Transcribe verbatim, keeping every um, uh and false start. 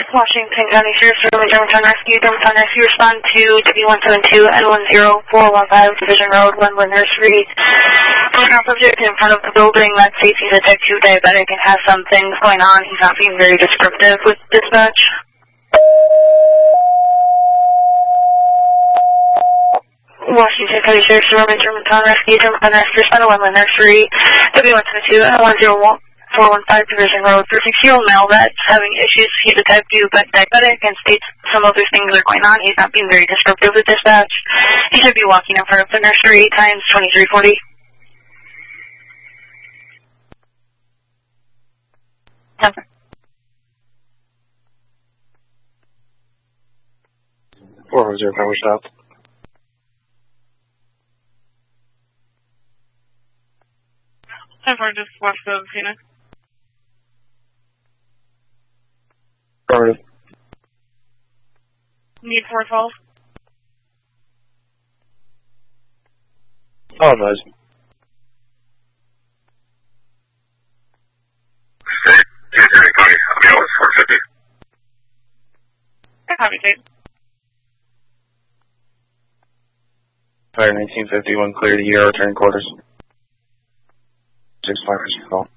Washington County Sheriff's Department, Germantown Rescue. Germantown Rescue, respond to W one seven two N one zero four one five Division Road, Wendland Nursery. Photograph subject in front of the building that states he's a type two diabetic and has some things going on. He's not being very descriptive with dispatch. Washington County Sheriff's Department, Germantown Rescue. Germantown Rescue, respond to Wendland Nursery. W one seven two N one zero four one five Division Road. For a six-year-old male that's having issues, he's a type two but diabetic and states some other things are going on. He's not being very descriptive with dispatch. He should be walking in front of the nursery, times twenty-three forty. Okay. four oh zero Power Stop. How far just west of Phoenix? Sorry. Need Fort Falls? Oh, nice. Copy, Tate. Fire nineteen fifty-one, clear to Euro, turn quarters. six five, call.